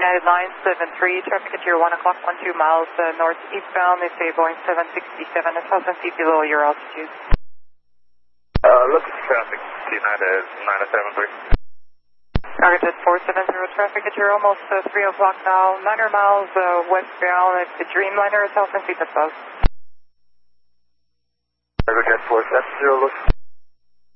United 973, traffic at your 1 o'clock, 12 miles northeastbound. It's a Boeing 767 at 1,000 feet below your altitude. Look at traffic, United 973. Target 470, traffic at your almost 3 o'clock now, 900 miles westbound. It's the Dreamliner at 1,000 feet above. Target 470, look.